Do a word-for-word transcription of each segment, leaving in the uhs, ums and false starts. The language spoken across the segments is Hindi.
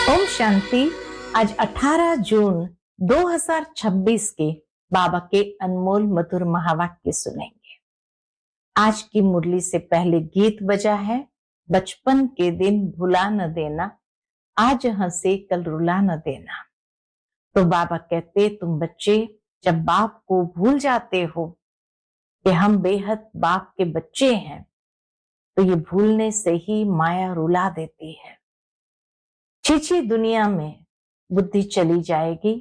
ओम शांति। आज अठारह जून दो हज़ार छब्बीस के बाबा के अनमोल मधुर महावाक्य सुनेंगे। आज की मुरली से पहले गीत बजा है, बचपन के दिन भुला न देना, आज हंसे कल रुला न देना। तो बाबा कहते, तुम बच्चे जब बाप को भूल जाते हो कि हम बेहद बाप के बच्चे हैं, तो ये भूलने से ही माया रुला देती है। छीछी दुनिया में बुद्धि चली जाएगी।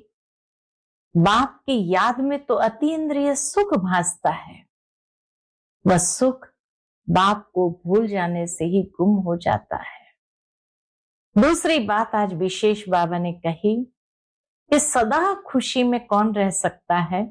बाप की याद में तो अति इंद्रिय सुख भासता है, वह सुख बाप को भूल जाने से ही गुम हो जाता है। दूसरी बात आज विशेष बाबा ने कही कि सदा खुशी में कौन रह सकता है,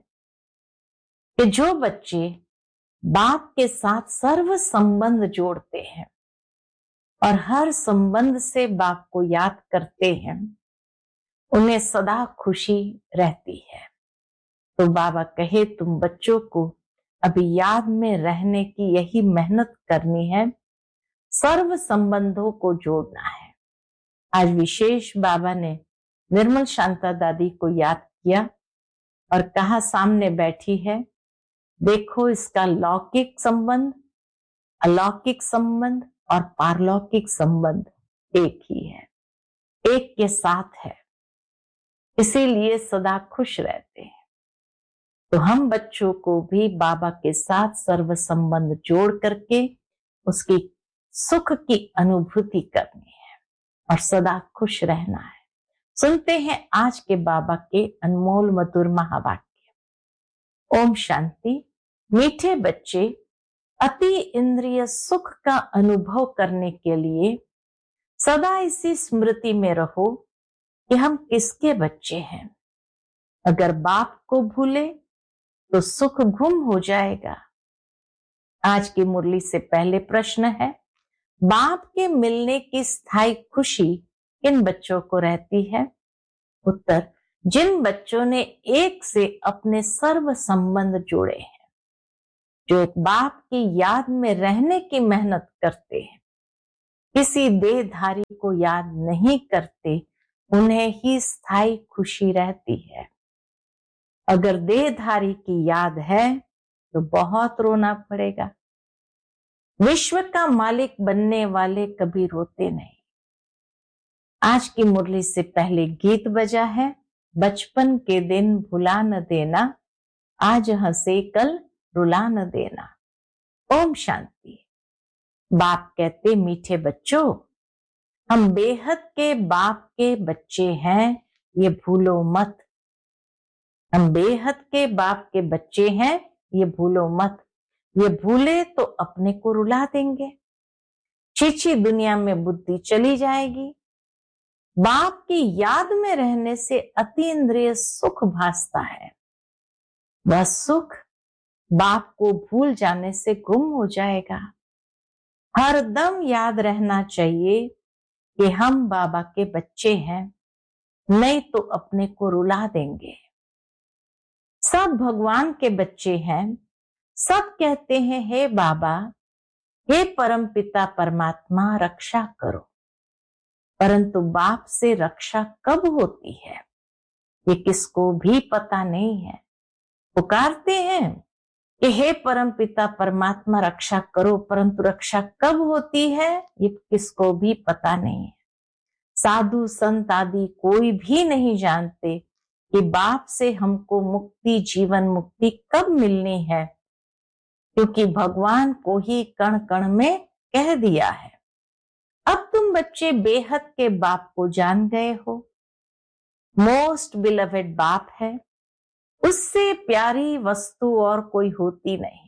कि जो बच्चे बाप के साथ सर्व संबंध जोड़ते हैं और हर संबंध से बाप को याद करते हैं, उन्हें सदा खुशी रहती है। तो बाबा कहे, तुम बच्चों को अभी याद में रहने की यही मेहनत करनी है, सर्व संबंधों को जोड़ना है। आज विशेष बाबा ने निर्मल शांता दादी को याद किया और कहा, सामने बैठी है, देखो इसका लौकिक संबंध, अलौकिक संबंध और पारलौकिक संबंध एक ही है, एक के साथ है, इसीलिए सदा खुश रहते हैं। तो हम बच्चों को भी बाबा के साथ सर्व संबंध जोड़ करके उसकी सुख की अनुभूति करनी है और सदा खुश रहना है। सुनते हैं आज के बाबा के अनमोल मधुर महावाक्य। ओम शांति। मीठे बच्चे, अति इंद्रिय सुख का अनुभव करने के लिए सदा इसी स्मृति में रहो कि हम किसके बच्चे हैं। अगर बाप को भूले तो सुख गुम हो जाएगा। आज की मुरली से पहले प्रश्न है, बाप के मिलने की स्थायी खुशी किन बच्चों को रहती है? उत्तर, जिन बच्चों ने एक से अपने सर्व संबंध जोड़े हैं, जो एक बाप की याद में रहने की मेहनत करते हैं, किसी देहधारी को याद नहीं करते, उन्हें ही स्थायी खुशी रहती है। अगर देहधारी की याद है तो बहुत रोना पड़ेगा। विश्व का मालिक बनने वाले कभी रोते नहीं। आज की मुरली से पहले गीत बजा है, बचपन के दिन भुला न देना, आज हंसे कल रुला न देना। ओम शांति। बाप कहते, मीठे बच्चों, हम बेहद के बाप के बच्चे हैं, ये भूलो मत। हम बेहद के बाप के बच्चे हैं, ये भूलो मत। ये भूले तो अपने को रुला देंगे। छीछी दुनिया में बुद्धि चली जाएगी। बाप की याद में रहने से अति इंद्रिय सुख भासता है, वह सुख बाप को भूल जाने से गुम हो जाएगा। हरदम याद रहना चाहिए कि हम बाबा के बच्चे हैं, नहीं तो अपने को रुला देंगे। सब भगवान के बच्चे हैं, सब कहते हैं, हे बाबा, हे परम पिता परमात्मा, रक्षा करो। परंतु बाप से रक्षा कब होती है, ये किसको भी पता नहीं है। पुकारते हैं कि हे परम पिता परमात्मा रक्षा करो, परंतु रक्षा कब होती है, ये किसको भी पता नहीं है। साधु संत आदि कोई भी नहीं जानते कि बाप से हमको मुक्ति, जीवन मुक्ति कब मिलनी है, क्योंकि भगवान को ही कण कण में कह दिया है। अब तुम बच्चे बेहद के बाप को जान गए हो। मोस्ट बिलवेड बाप है, उससे प्यारी वस्तु और कोई होती नहीं।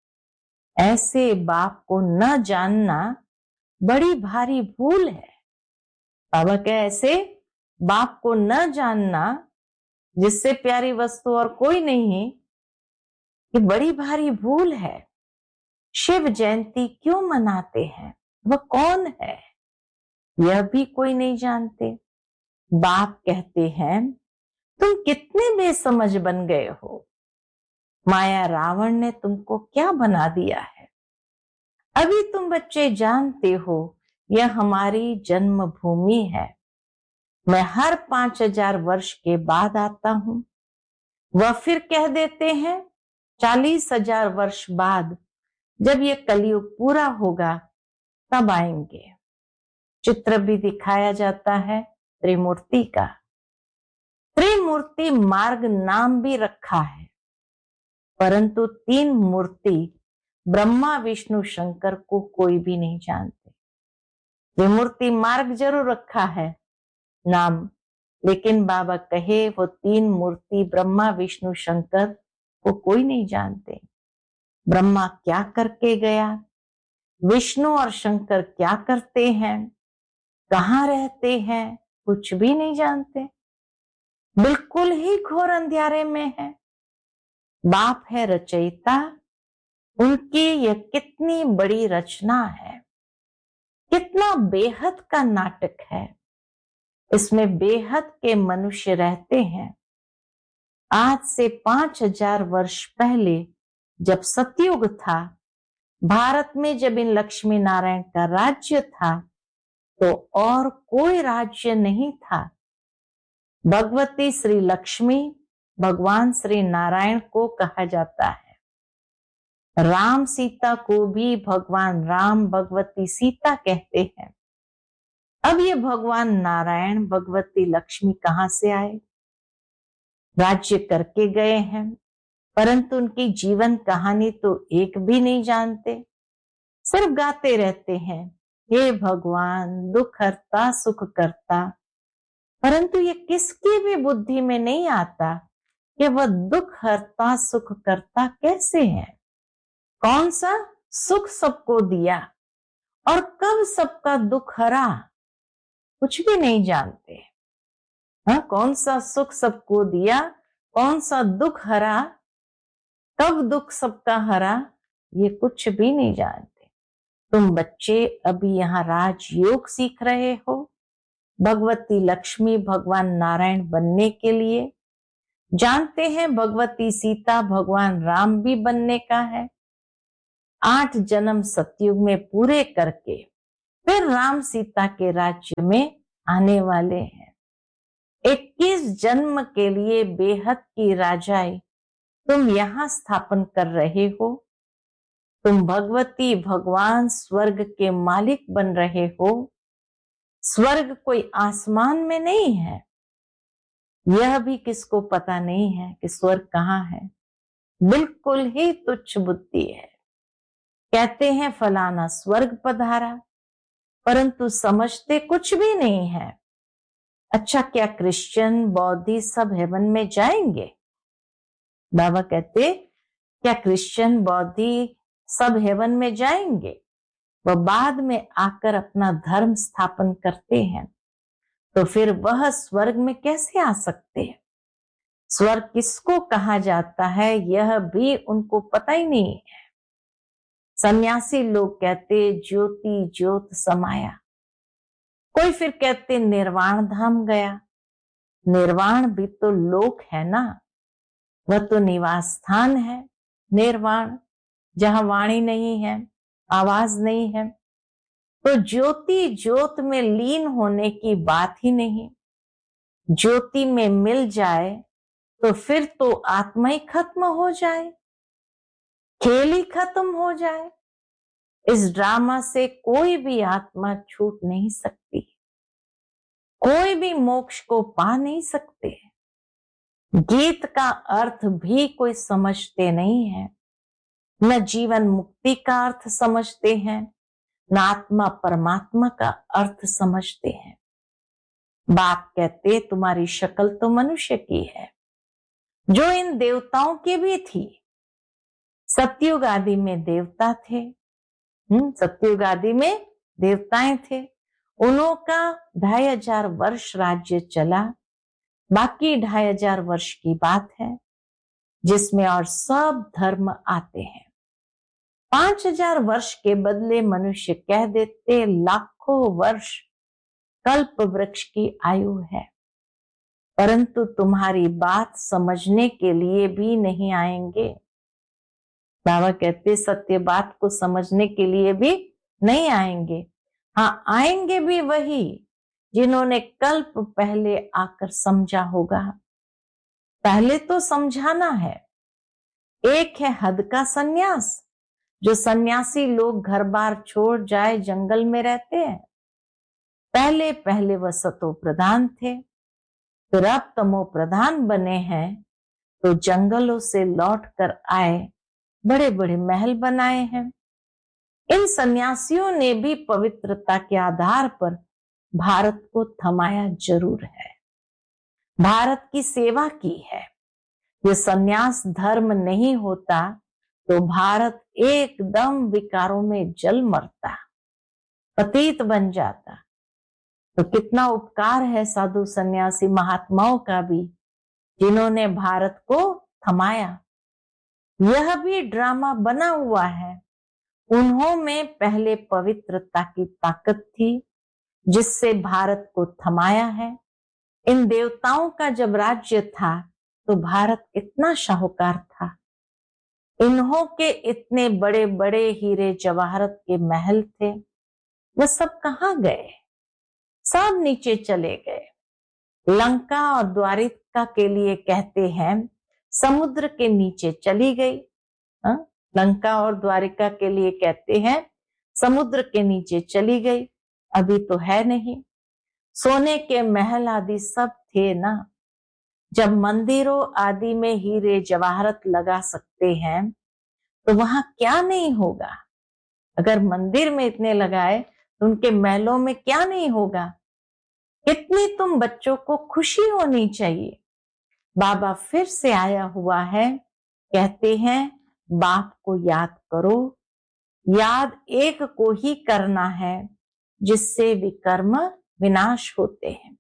ऐसे बाप को न जानना बड़ी भारी भूल है। बाबा के ऐसे बाप को न जानना, जिससे प्यारी वस्तु और कोई नहीं, ये बड़ी भारी भूल है। शिव जयंती क्यों मनाते हैं, वह कौन है, यह भी कोई नहीं जानते। बाप कहते हैं, तुम कितने बेसमझ बन गए हो। माया रावण ने तुमको क्या बना दिया है। अभी तुम बच्चे जानते हो, यह हमारी जन्मभूमि है। मैं हर पांच हजार वर्ष के बाद आता हूं। वह फिर कह देते हैं चालीस हजार वर्ष बाद जब ये कलयुग पूरा होगा तब आएंगे। चित्र भी दिखाया जाता है त्रिमूर्ति का। त्रिमूर्ति मार्ग नाम भी रखा है, परंतु तीन मूर्ति ब्रह्मा विष्णु शंकर को कोई भी नहीं जानते। त्रिमूर्ति मार्ग जरूर रखा है नाम, लेकिन बाबा कहे वो तीन मूर्ति ब्रह्मा विष्णु शंकर को कोई नहीं जानते। ब्रह्मा क्या करके गया, विष्णु और शंकर क्या करते हैं, कहाँ रहते हैं, कुछ भी नहीं जानते। बिल्कुल ही घोर अंधियारे में है। बाप है रचयिता, उनकी यह कितनी बड़ी रचना है, कितना बेहद का नाटक है। इसमें बेहद के मनुष्य रहते हैं। आज से पांच हजार वर्ष पहले जब सतयुग था, भारत में जब इन लक्ष्मी नारायण का राज्य था, तो और कोई राज्य नहीं था। भगवती श्री लक्ष्मी भगवान श्री नारायण को कहा जाता है। राम सीता को भी भगवान राम भगवती सीता कहते हैं। अब ये भगवान नारायण भगवती लक्ष्मी कहां से आए? राज्य करके गए हैं, परंतु उनकी जीवन कहानी तो एक भी नहीं जानते। सिर्फ गाते रहते हैं, हे भगवान दुख हरता सुख करता, परंतु ये किसकी भी बुद्धि में नहीं आता कि वह दुख हरता सुख करता कैसे है। कौन सा सुख सबको दिया और कब सबका दुख हरा, कुछ भी नहीं जानते। हाँ, कौन सा सुख सबको दिया, कौन सा दुख हरा, कब दुख सबका हरा, ये कुछ भी नहीं जानते। तुम बच्चे अभी यहाँ राजयोग सीख रहे हो, भगवती लक्ष्मी भगवान नारायण बनने के लिए। जानते हैं भगवती सीता भगवान राम भी बनने का है। आठ जन्म सतयुग में पूरे करके फिर राम सीता के राज्य में आने वाले हैं। इक्कीस जन्म के लिए बेहद की राजाई तुम यहां स्थापन कर रहे हो। तुम भगवती भगवान स्वर्ग के मालिक बन रहे हो। स्वर्ग कोई आसमान में नहीं है। यह भी किसको पता नहीं है कि स्वर्ग कहाँ है। बिल्कुल ही तुच्छ बुद्धि है। कहते हैं फलाना स्वर्ग पधारा, परंतु समझते कुछ भी नहीं है। अच्छा, क्या क्रिश्चियन बौद्धी सब हेवन में जाएंगे? बाबा कहते क्या क्रिश्चियन बौद्धी सब हेवन में जाएंगे? वह बाद में आकर अपना धर्म स्थापन करते हैं, तो फिर वह स्वर्ग में कैसे आ सकते हैं? स्वर्ग किसको कहा जाता है यह भी उनको पता ही नहीं है। सन्यासी लोग कहते ज्योति ज्योत समाया, कोई फिर कहते निर्वाण धाम गया। निर्वाण भी तो लोक है ना, वह तो निवास स्थान है। निर्वाण जहां वाणी नहीं है, आवाज नहीं है, तो ज्योति ज्योत में लीन होने की बात ही नहीं। ज्योति में मिल जाए तो फिर तो आत्मा ही खत्म हो जाए, खेल ही खत्म हो जाए। इस ड्रामा से कोई भी आत्मा छूट नहीं सकती, कोई भी मोक्ष को पा नहीं सकते। गीत का अर्थ भी कोई समझते नहीं है। न जीवन मुक्ति का अर्थ समझते हैं, न आत्मा परमात्मा का अर्थ समझते हैं। बाप कहते तुम्हारी शक्ल तो मनुष्य की है, जो इन देवताओं की भी थी। सतयुग आदि में देवता थे। हम्म सतयुग आदि में देवताएं थे। उन्हों का ढाई हजार वर्ष राज्य चला। बाकी ढाई हजार वर्ष की बात है जिसमें और सब धर्म आते हैं। पांच हजार वर्ष के बदले मनुष्य कह देते लाखों वर्ष कल्प वृक्ष की आयु है, परंतु तुम्हारी बात समझने के लिए भी नहीं आएंगे। बाबा कहते सत्य बात को समझने के लिए भी नहीं आएंगे। हाँ, आएंगे भी वही जिन्होंने कल्प पहले आकर समझा होगा। पहले तो समझाना है। एक है हद का सन्यास, जो सन्यासी लोग घर बार छोड़ जाए जंगल में रहते हैं। पहले पहले वह सतो प्रधान थे, फिर अब तमो प्रधान बने हैं, तो जंगलों से लौट कर आए, बड़े बड़े महल बनाए हैं। इन सन्यासियों ने भी पवित्रता के आधार पर भारत को थमाया जरूर है, भारत की सेवा की है। ये सन्यास धर्म नहीं होता तो भारत एकदम विकारों में जल मरता, पतित बन जाता। तो कितना उपकार है साधु सन्यासी महात्माओं का भी, जिन्होंने भारत को थमाया। यह भी ड्रामा बना हुआ है। उन्हों में पहले पवित्रता की ताकत थी, जिससे भारत को थमाया है। इन देवताओं का जब राज्य था तो भारत कितना शाहूकार था। इन्हों के इतने बड़े बड़े हीरे जवाहरत के महल थे, वह सब कहाँ गए? सब नीचे चले गए। लंका और द्वारिका के लिए कहते हैं समुद्र के नीचे चली गई। हा? लंका और द्वारिका के लिए कहते हैं समुद्र के नीचे चली गई, अभी तो है नहीं। सोने के महल आदि सब थे ना। जब मंदिरों आदि में हीरे जवाहरत लगा सकते हैं तो वहां क्या नहीं होगा? अगर मंदिर में इतने लगाए तो उनके महलों में क्या नहीं होगा? कितनी तुम बच्चों को खुशी होनी चाहिए। बाबा फिर से आया हुआ है, कहते हैं बाप को याद करो। याद एक को ही करना है, जिससे विकर्म विनाश होते हैं,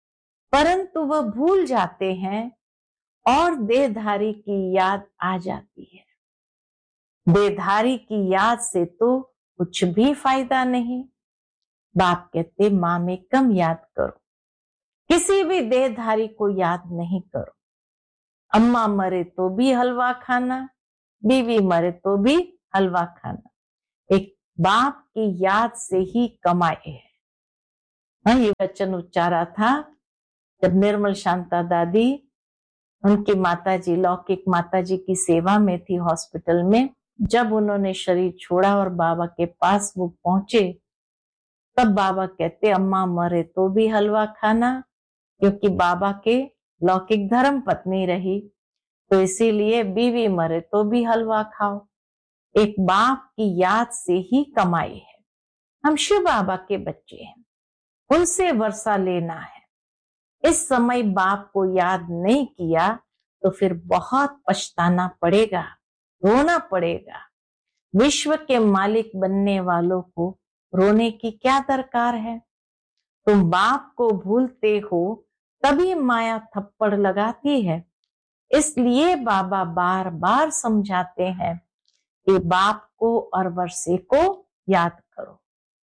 परंतु वह भूल जाते हैं और देहधारी की याद आ जाती है। देहधारी की याद से तो कुछ भी फायदा नहीं। बाप कहते माँ में कम याद करो, किसी भी देहधारी को याद नहीं करो। अम्मा मरे तो भी हलवा खाना, बीवी मरे तो भी हलवा खाना। एक बाप की याद से ही कमाए है। हाँ, ये वचन उच्चारा था जब निर्मल शांता दादी उनकी माताजी, लौकिक माताजी की सेवा में थी हॉस्पिटल में। जब उन्होंने शरीर छोड़ा और बाबा के पास वो पहुंचे, तब बाबा कहते अम्मा मरे तो भी हलवा खाना, क्योंकि बाबा के लौकिक धर्म पत्नी रही, तो इसीलिए बीवी मरे तो भी हलवा खाओ। एक बाप की याद से ही कमाई है। हम शिव बाबा के बच्चे हैं, उनसे वर्षा लेना है। इस समय बाप को याद नहीं किया तो फिर बहुत पछताना पड़ेगा, रोना पड़ेगा। विश्व के मालिक बनने वालों को रोने की क्या दरकार है? तुम बाप को भूलते हो तभी माया थप्पड़ लगाती है। इसलिए बाबा बार बार समझाते हैं कि बाप को और वर्षे को याद करो।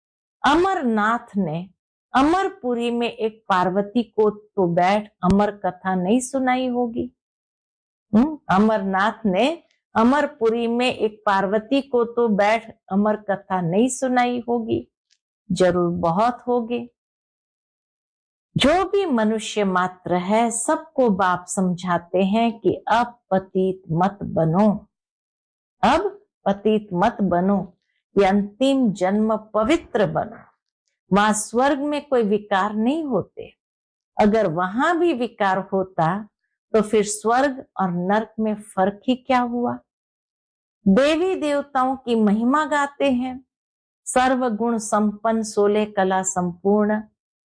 अमरनाथ ने अमरपुरी में एक पार्वती को तो बैठ अमर कथा नहीं सुनाई होगी। हम्म अमरनाथ ने अमरपुरी में एक पार्वती को तो बैठ अमर कथा नहीं सुनाई होगी, जरूर बहुत होगी। जो भी मनुष्य मात्र है, सबको बाप समझाते हैं कि अब पतित मत बनो, अब पतित मत बनो, ये अंतिम जन्म पवित्र बनो। वहां स्वर्ग में कोई विकार नहीं होते। अगर वहां भी विकार होता तो फिर स्वर्ग और नरक में फर्क ही क्या हुआ? देवी देवताओं की महिमा गाते हैं, सर्वगुण संपन्न सोलह कला संपूर्ण।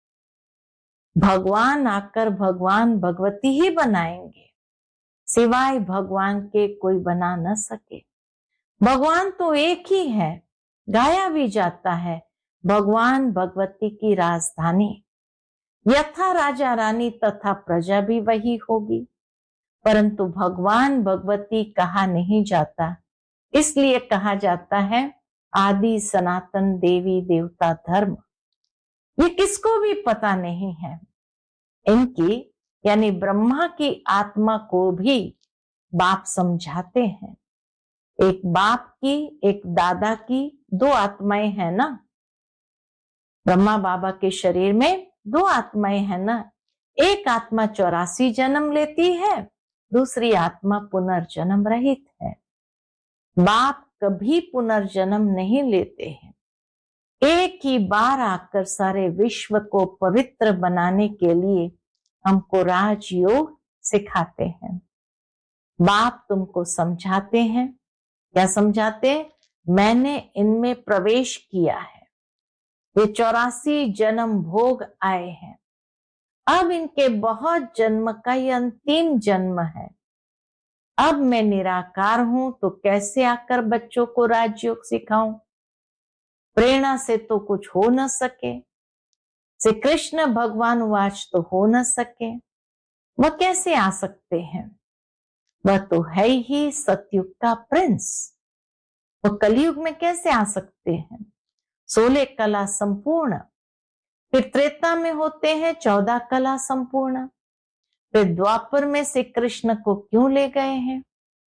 भगवान आकर भगवान भगवती ही बनाएंगे, सिवाय भगवान के कोई बना न सके। भगवान तो एक ही है, गाया भी जाता है भगवान भगवती की राजधानी। यथा राजा रानी तथा प्रजा भी वही होगी, परंतु भगवान भगवती कहा नहीं जाता, इसलिए कहा जाता है आदि सनातन देवी देवता धर्म। ये किसको भी पता नहीं है। इनकी यानी ब्रह्मा की आत्मा को भी बाप समझाते हैं। एक बाप की, एक दादा की, दो आत्माएं हैं ना। ब्रह्मा बाबा के शरीर में दो आत्माएं हैं ना, एक आत्मा चौरासी जन्म लेती है, दूसरी आत्मा पुनर्जन्म रहित है। बाप कभी पुनर्जन्म नहीं लेते हैं, एक ही बार आकर सारे विश्व को पवित्र बनाने के लिए हमको राजयोग सिखाते हैं। बाप तुमको समझाते हैं, क्या समझाते? मैंने इनमें प्रवेश किया है, ये चौरासी जन्म भोग आए हैं, अब इनके बहुत जन्म का ये अंतिम जन्म है। अब मैं निराकार हूं तो कैसे आकर बच्चों को राजयोग सिखाऊं? प्रेरणा से तो कुछ हो न सके, श्री कृष्ण भगवान वाच तो हो न सके, वह कैसे आ सकते हैं? वह तो है ही सतयुग का प्रिंस, वह कलयुग में कैसे आ सकते हैं? सोलह कला संपूर्ण, फिर त्रेता में होते हैं चौदह कला संपूर्ण, फिर द्वापर में श्री कृष्ण को क्यों ले गए हैं?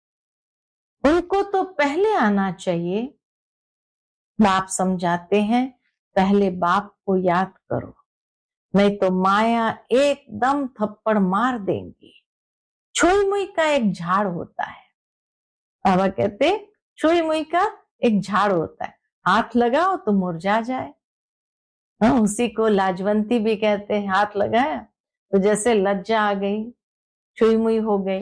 उनको तो पहले आना चाहिए। बाप समझाते हैं, पहले बाप को याद करो, नहीं तो माया एकदम थप्पड़ मार देंगी। छुई मुई का एक झाड़ होता है, बाबा कहते छुई मुई का एक झाड़ होता है, हाथ लगाओ तो मुरझा जाए। हाँ, उसी को लाजवंती भी कहते हैं। हाथ लगाया तो जैसे लज्जा आ गई, छुई मुई हो गई।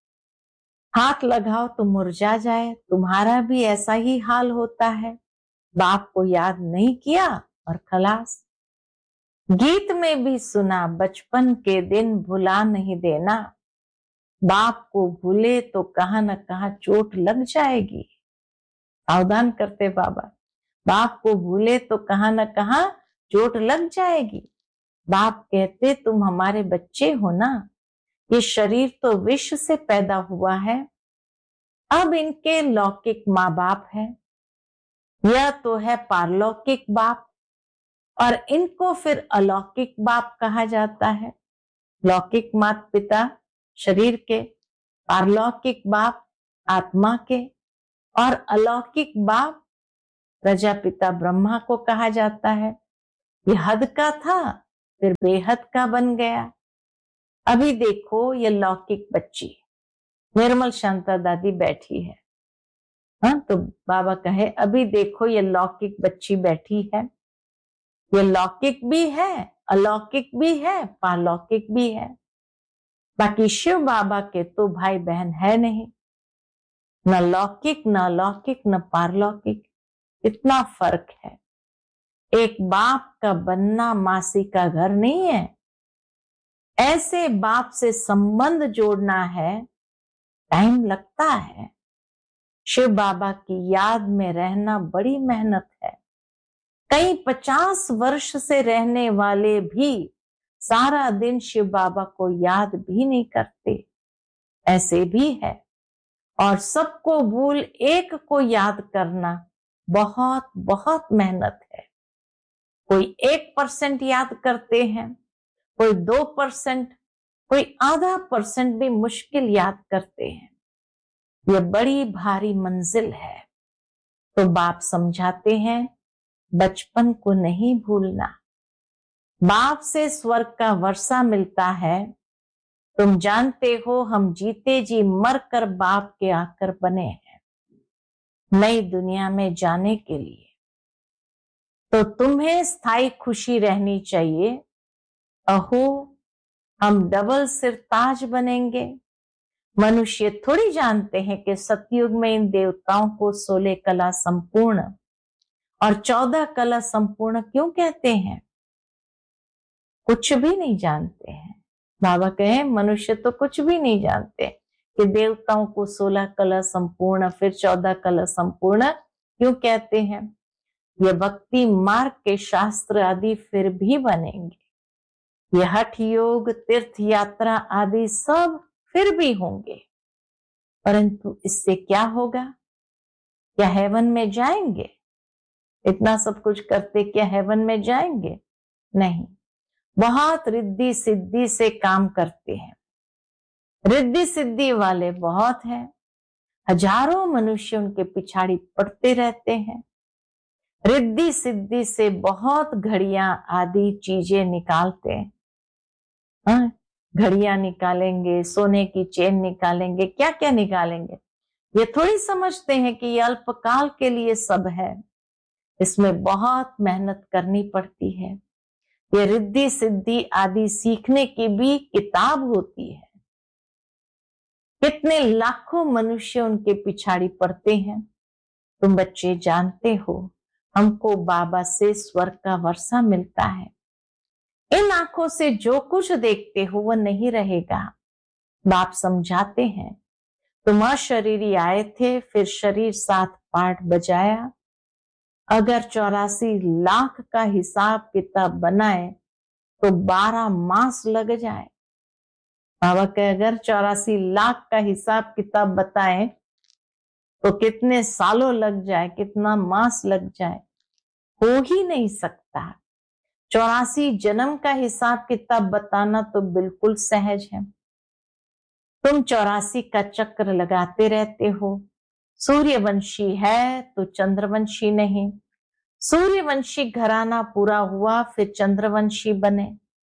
हाथ लगाओ तो मुरझा जाए, तुम्हारा भी ऐसा ही हाल होता है। बाप को याद नहीं किया और खलास। गीत में भी सुना, बचपन के दिन भुला नहीं देना। बाप को भूले तो कहां न कहां चोट लग जाएगी। सावधान करते बाबा, बाप को भूले तो कहां न कहां चोट लग जाएगी। बाप कहते तुम हमारे बच्चे हो ना, ये शरीर तो विश्व से पैदा हुआ है, अब इनके लौकिक माँ बाप है, यह तो है पारलौकिक बाप, और इनको फिर अलौकिक बाप कहा जाता है। लौकिक माता पिता शरीर के, पारलौकिक बाप आत्मा के, और अलौकिक बाप प्रजापिता ब्रह्मा को कहा जाता है। ये हद का था फिर बेहद का बन गया। अभी देखो ये लौकिक बच्ची निर्मल शांता दादी बैठी है, हाँ, तो बाबा कहे अभी देखो ये लौकिक बच्ची बैठी है, ये लौकिक भी है, अलौकिक भी है, पारलौकिक भी है। बाकी शिव बाबा के तो भाई बहन है नहीं, न लौकिक न अलौकिक न पारलौकिक, इतना फर्क है। एक बाप का बनना मासी का घर नहीं है। ऐसे बाप से संबंध जोड़ना है, टाइम लगता है। शिव बाबा की याद में रहना बड़ी मेहनत है। कई पचास वर्ष से रहने वाले भी सारा दिन शिव बाबा को याद भी नहीं करते, ऐसे भी है। और सबको भूल एक को याद करना बहुत बहुत मेहनत है। कोई एक परसेंट याद करते हैं, कोई दो परसेंट, कोई आधा परसेंट भी मुश्किल याद करते हैं। यह बड़ी भारी मंजिल है। तो बाप समझाते हैं बचपन को नहीं भूलना। बाप से स्वर्ग का वर्षा मिलता है। तुम जानते हो हम जीते जी मर कर बाप के आकर बने हैं नई दुनिया में जाने के लिए। तो तुम्हें स्थायी खुशी रहनी चाहिए। अहो हम डबल सिर ताज बनेंगे। मनुष्य थोड़ी जानते हैं कि सतयुग में इन देवताओं को सोलह कला संपूर्ण और चौदह कला संपूर्ण क्यों कहते हैं, कुछ भी नहीं जानते हैं। बाबा कहे मनुष्य तो कुछ भी नहीं जानते कि देवताओं को सोलह कला संपूर्ण फिर चौदह कला संपूर्ण क्यों कहते हैं। ये भक्ति मार्ग के शास्त्र आदि फिर भी बनेंगे, ये हठ योग तीर्थ यात्रा आदि सब फिर भी होंगे, परंतु इससे क्या होगा? क्या हेवन में जाएंगे? इतना सब कुछ करते क्या हेवन में जाएंगे? नहीं, बहुत रिद्धि सिद्धि से काम करते हैं। रिद्धि सिद्धि वाले बहुत हैं, हजारों मनुष्य उनके पिछाड़ी पड़ते रहते हैं। रिद्धि सिद्धि से बहुत घड़ियां आदि चीजें निकालते हैं। हाँ, घड़ियां निकालेंगे, सोने की चेन निकालेंगे, क्या क्या निकालेंगे। ये थोड़ी समझते हैं कि ये अल्पकाल के लिए सब है। इसमें बहुत मेहनत करनी पड़ती है। ये रिद्धि सिद्धि आदि सीखने की भी किताब होती है। कितने लाखों मनुष्य उनके पिछाड़ी पड़ते हैं। तुम बच्चे जानते हो, हमको बाबा से स्वर्ग का वर्षा मिलता है। इन आंखों से जो कुछ देखते हो वह नहीं रहेगा। बाप समझाते हैं, तुम अशरीरी आए थे, फिर शरीर साथ पाठ बजाया। अगर चौरासी लाख का हिसाब किताब बनाए तो बारह मास लग जाए। बाबा के अगर चौरासी लाख का हिसाब किताब बताए तो कितने सालों लग जाए, कितना मास लग जाए, हो ही नहीं सकता। चौरासी जन्म का हिसाब किताब बताना तो बिल्कुल सहज है। तुम चौरासी का चक्र लगाते रहते हो। सूर्यवंशी है तो चंद्रवंशी नहीं। सूर्यवंशी घराना पूरा हुआ फिर चंद्रवंशी बने।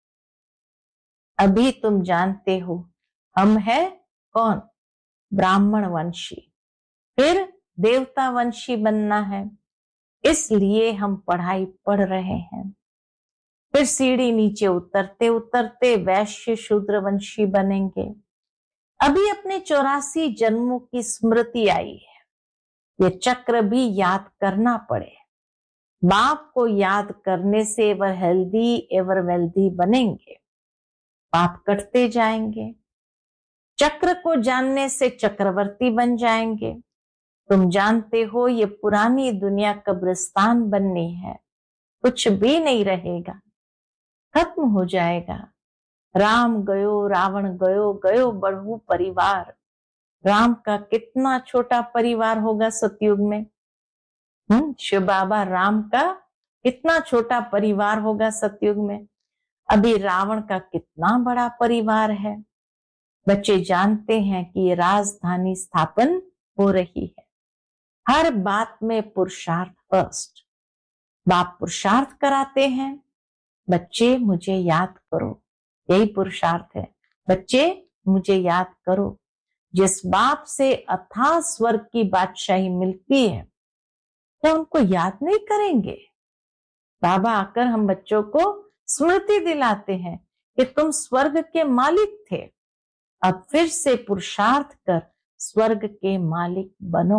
अभी तुम जानते हो हम है कौन? ब्राह्मण वंशी, फिर देवता वंशी बनना है। इसलिए हम पढ़ाई पढ़ रहे हैं। फिर सीढ़ी नीचे उतरते उतरते वैश्य शूद्र वंशी बनेंगे। अभी अपने चौरासी जन्मों की स्मृति आई है। ये चक्र भी याद करना पड़े। बाप को याद करने से एवर हेल्दी एवर वेल्दी बनेंगे। पाप कटते जाएंगे। चक्र को जानने से चक्रवर्ती बन जाएंगे। तुम जानते हो ये पुरानी दुनिया कब्रिस्तान बननी है। कुछ भी नहीं रहेगा, खत्म हो जाएगा। राम गयो रावण गयो, गयो बढ़ू परिवार। राम का कितना छोटा परिवार होगा सतयुग में। हम्म शिव बाबा राम का कितना छोटा परिवार होगा सतयुग में। अभी रावण का कितना बड़ा परिवार है। बच्चे जानते हैं कि ये राजधानी स्थापन हो रही है। हर बात में पुरुषार्थ फर्स्ट। बाप पुरुषार्थ कराते हैं, बच्चे मुझे याद करो। यही पुरुषार्थ है, बच्चे मुझे याद करो। जिस बाप से अथाह स्वर्ग की बादशाही मिलती है, क्या उनको याद नहीं करेंगे? बाबा आकर हम बच्चों को स्मृति दिलाते हैं कि तुम स्वर्ग के मालिक थे, अब फिर से पुरुषार्थ कर स्वर्ग के मालिक बनो।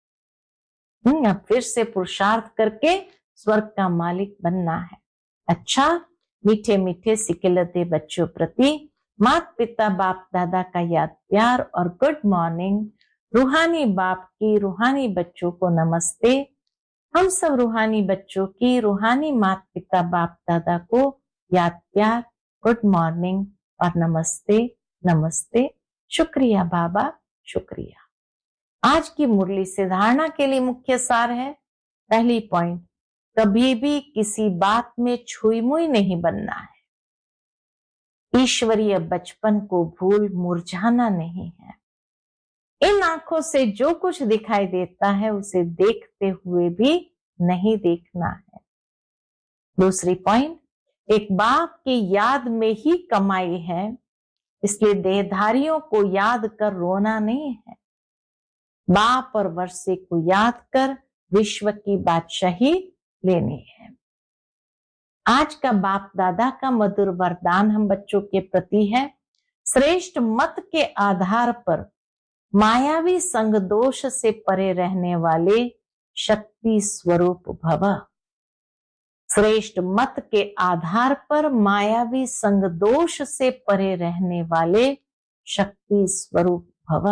अब फिर से पुरुषार्थ करके स्वर्ग का मालिक बनना है। अच्छा, मीठे मीठे सिकिलते बच्चों प्रति माता पिता बाप दादा का याद प्यार और गुड मॉर्निंग। रूहानी बाप की रूहानी बच्चों को नमस्ते। हम सब रूहानी बच्चों की रूहानी माता पिता बाप दादा को याद प्यार, गुड मॉर्निंग और नमस्ते नमस्ते। शुक्रिया बाबा, शुक्रिया। आज की मुरली से धारणा के लिए मुख्य सार है। पहली पॉइंट, कभी भी किसी बात में छुई मुई नहीं बनना है। ईश्वरीय बचपन को भूल मुरझाना नहीं है। इन आंखों से जो कुछ दिखाई देता है उसे देखते हुए भी नहीं देखना है। दूसरी पॉइंट, एक बाप की याद में ही कमाई है, इसलिए देहधारियों को याद कर रोना नहीं है। बाप और वर्षे को याद कर विश्व की बादशाही लेनी है। आज का बाप दादा का मधुर वरदान हम बच्चों के प्रति है। श्रेष्ठ मत के आधार पर मायावी संग दोष से परे रहने वाले शक्ति स्वरूप भव। श्रेष्ठ मत के आधार पर मायावी संग दोष से परे रहने वाले शक्ति स्वरूप भव।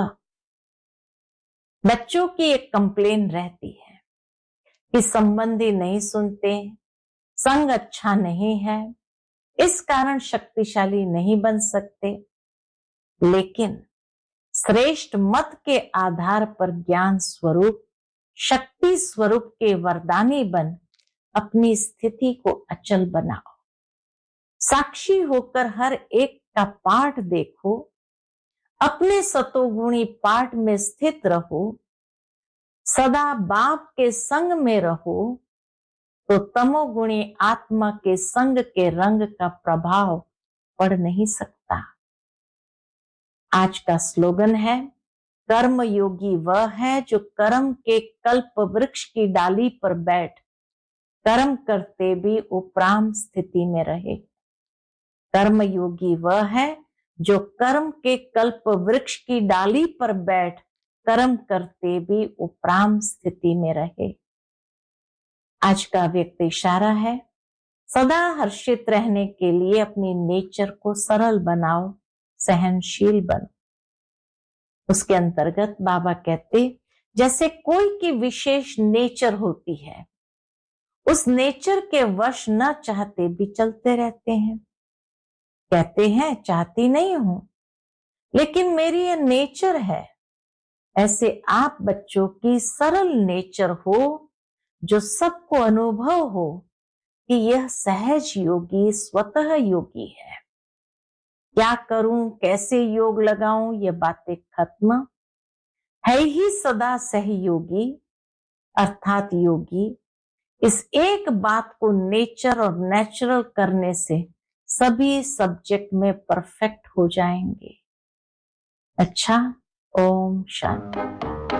बच्चों की एक कंप्लेन रहती है कि संबंधी नहीं सुनते, संग अच्छा नहीं है, इस कारण शक्तिशाली नहीं बन सकते। लेकिन श्रेष्ठ मत के आधार पर ज्ञान स्वरूप शक्ति स्वरूप के वरदानी बन अपनी स्थिति को अचल बनाओ। साक्षी होकर हर एक का पाठ देखो, अपने सतोगुणी पाठ में स्थित रहो, सदा बाप के संग में रहो, तो तमोगुणी आत्मा के संग के रंग का प्रभाव पड़ नहीं सकता। आज का स्लोगन है, कर्म योगी वह है जो कर्म के कल्प वृक्ष की डाली पर बैठ कर्म करते भी उपराम स्थिति में रहे। कर्म योगी वह है जो कर्म के कल्प वृक्ष की डाली पर बैठ कर्म करते भी उपराम स्थिति में रहे। आज का व्यक्त इशारा है, सदा हर्षित रहने के लिए अपनी नेचर को सरल बनाओ, सहनशील बनो। उसके अंतर्गत बाबा कहते, जैसे कोई की विशेष नेचर होती है, उस नेचर के वश न चाहते भी चलते रहते हैं। कहते हैं चाहती नहीं हूं, लेकिन मेरी ये नेचर है। ऐसे आप बच्चों की सरल नेचर हो, जो सबको अनुभव हो कि यह सहज योगी स्वतः योगी है। क्या करूं, कैसे योग लगाऊं, ये बातें खत्म है ही सदा सहयोगी अर्थात योगी। इस एक बात को नेचर और नेचुरल करने से सभी सब्जेक्ट में परफेक्ट हो जाएंगे। अच्छा, ओम शांति।